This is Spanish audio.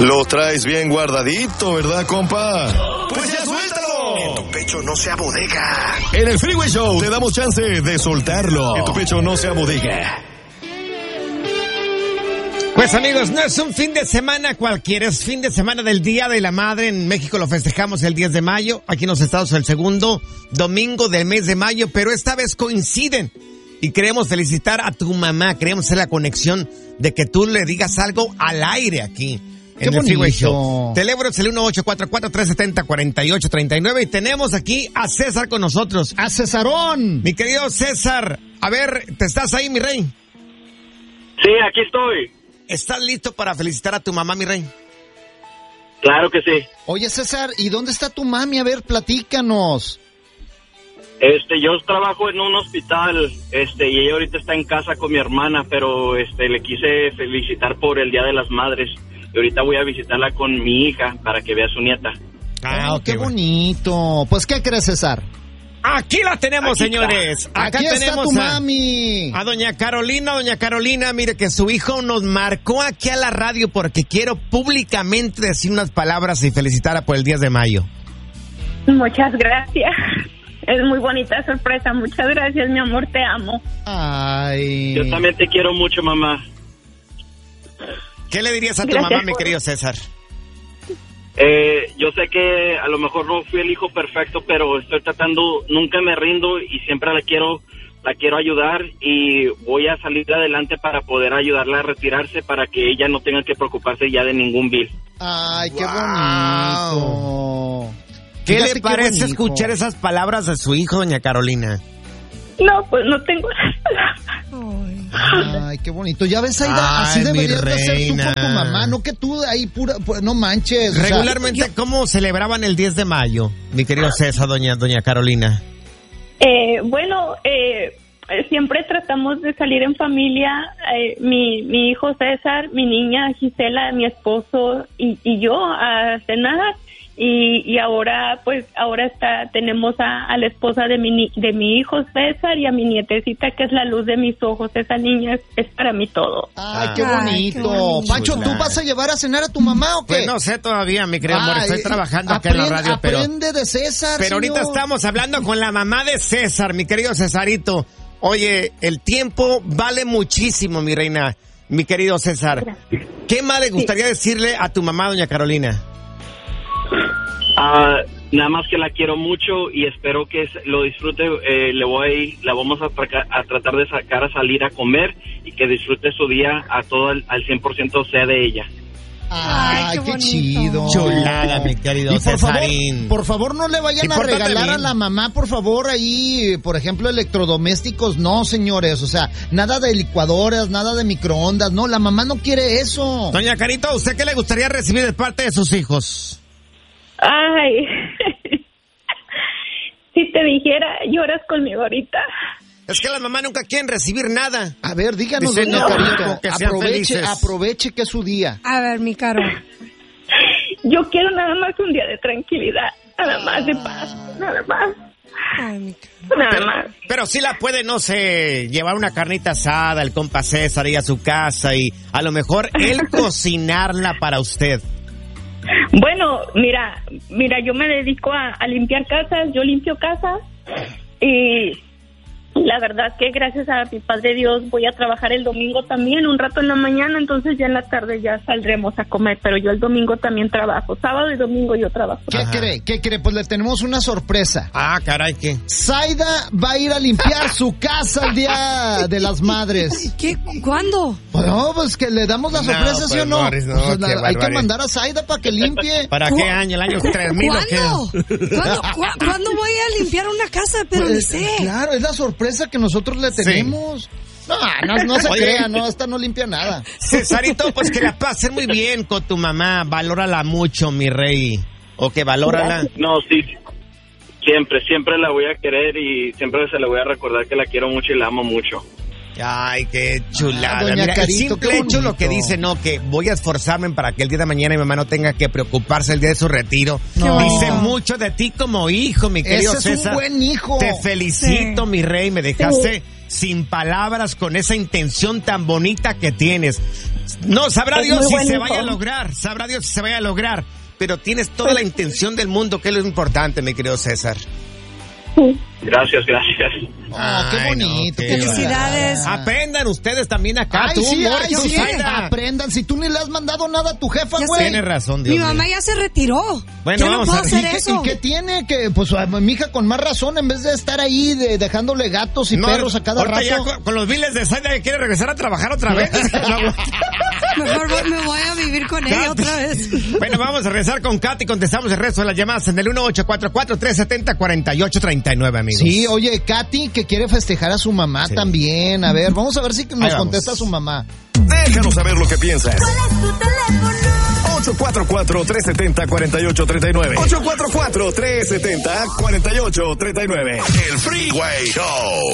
Lo traes bien guardadito, ¿verdad, compa? Pues ya suéltalo. En tu pecho no sea bodega. En el Freeway Show te damos chance de soltarlo. En tu pecho no sea bodega. Pues amigos, no es un fin de semana cualquiera, es fin de semana del Día de la Madre. En México lo festejamos el 10 de mayo, aquí en los Estados el segundo domingo del mes de mayo, pero esta vez coinciden. Y queremos felicitar a tu mamá, queremos hacer la conexión de que tú le digas algo al aire aquí. En el Freeway Show. Teléfono es el 1844-370-4839 y tenemos aquí a César con nosotros. ¡A Cesarón! Mi querido César, a ver, ¿te estás ahí, mi rey? Sí, aquí estoy. ¿Estás listo para felicitar a tu mamá, mi rey? Claro que sí. Oye, César, ¿y dónde está tu mami? A ver, platícanos. Yo trabajo en un hospital, y ella ahorita está en casa con mi hermana, pero, le quise felicitar por el Día de las Madres. Y ahorita voy a visitarla con mi hija para que vea a su nieta. Qué bonito. Pues, ¿qué crees, César? Aquí la tenemos, aquí señores. Acá tenemos está tu mami. A doña Carolina. Doña Carolina, mire que su hijo nos marcó aquí a la radio porque quiero públicamente decir unas palabras y felicitarla por el 10 de mayo. Muchas gracias. Es muy bonita sorpresa. Muchas gracias, mi amor, te amo. Ay. Yo también te quiero mucho, mamá. ¿Qué le dirías a tu mamá, mi querido César? Yo sé que a lo mejor no fui el hijo perfecto, pero estoy tratando, nunca me rindo y siempre la quiero ayudar y voy a salir adelante para poder ayudarla a retirarse para que ella no tenga que preocuparse ya de ningún bill. Ay, qué bonito. ¿Qué le parece escuchar esas palabras de su hijo, doña Carolina? No, pues no tengo las palabras. Ay, qué bonito. Ya ves, Aida, así deberías de ser tú con tu mamá, no que tú ahí no manches. Regularmente, ¿cómo celebraban el 10 de mayo, mi querido César, doña Carolina? Siempre tratamos de salir en familia, mi hijo César, mi niña Gisela, mi esposo y yo a cenar. Y ahora tenemos a la esposa de mi hijo César y a mi nietecita que es la luz de mis ojos. Esa niña es para mí todo. Ay, qué bonito. Pancho, ¿tú vas a llevar a cenar a tu mamá o qué? Pues no sé todavía, mi querido amor, estoy trabajando acá en la radio, aprende de César, pero señor. Ahorita estamos hablando con la mamá de César, mi querido Cesarito. Oye, el tiempo vale muchísimo, mi reina, mi querido César. ¿Qué más le gustaría decirle a tu mamá, doña Carolina? Nada más que la quiero mucho y espero que lo disfrute. La vamos a tratar de sacar a salir a comer y que disfrute su día a todo al 100% sea de ella. Ay, qué chido. Chulada, mi querido Cesarín. Por favor, no le vayan a regalar a la mamá, por favor, ahí, por ejemplo, electrodomésticos. No, señores, o sea, nada de licuadoras, nada de microondas. No, la mamá no quiere eso. Doña Carito, ¿a usted qué le gustaría recibir de parte de sus hijos? Ay, si te dijera, lloras conmigo ahorita. Es que las mamás nunca quieren recibir nada. A ver, díganos, dicen, doña Carito, que aproveche que es su día. A ver, mi Caro. Yo quiero nada más un día de tranquilidad, nada más de paz, nada más. Ay, mi Caro. Nada más. Pero sí la puede, no sé, llevar una carnita asada, el compa César ahí a su casa y a lo mejor él cocinarla para usted. Bueno, mira, yo me dedico a limpiar casas, yo limpio casas y la verdad que gracias a mi Padre Dios voy a trabajar el domingo también, un rato en la mañana, entonces ya en la tarde ya saldremos a comer, pero yo el domingo también trabajo, sábado y domingo yo trabajo. ¿Qué cree? Pues le tenemos una sorpresa. Caray, ¿qué? Zaida va a ir a limpiar su casa el Día de las Madres. ¿Qué? ¿Cuándo? Bueno, pues que le damos la sorpresa, pues, ¿sí o no? Boris, no, pues hay que mandar a Zaida para que limpie. ¿Para qué año? ¿El año 3000 o qué? ¿Cuándo voy a limpiar una casa? Pero pues, ni sé. Claro, es la sorpresa que nosotros le tenemos. Sí. No se crea, no, esta no limpia nada. Cesarito, pues que la pases muy bien con tu mamá, valórala mucho, mi rey. O que valórala. No, sí, siempre la voy a querer y siempre se la voy a recordar que la quiero mucho y la amo mucho. Ay, qué chulada. Doña Mira, Carito, el simple hecho lo que dice, que voy a esforzarme para que el día de mañana mi mamá no tenga que preocuparse el día de su retiro. No. Dice mucho de ti como hijo, mi querido Ese César. Es un buen hijo. Te felicito, mi rey, me dejaste sin palabras con esa intención tan bonita que tienes. No, sabrá Es Dios muy si buen se hijo. vaya a lograr. Sabrá Dios si se vaya a lograr. Pero tienes toda la intención del mundo, que es lo importante, mi querido César. Gracias. Oh, qué Ay, bonito. no, qué Felicidades. verdad. Aprendan ustedes también acá. Ay, tú, sí, Morris, ay, sí, Zuzaira. aprendan. Si tú ni le has mandado nada a tu jefa, Ya güey. Tienes razón, Dios Mi mío. mamá ya se retiró. Bueno, Yo no vamos puedo a ver. hacer ¿Y eso. qué tiene? Que, pues, mi hija con más razón, en vez de estar ahí dejándole gatos y No, perros a cada ahorita rato. ya con los biles de Zaida que quiere regresar a trabajar otra vez. Mejor me voy a vivir con ella otra vez. Bueno, vamos a regresar con Katy. Contestamos el resto de las llamadas en el 1844-370-4839, amigos. Sí, oye, Katy, que quiere festejar a su mamá también. A ver, vamos a ver si nos vamos. contesta su mamá. Déjanos saber lo que piensas. ¿Cuál es tu teléfono? 844-370-4839. 844-370-4839. El Freeway Show.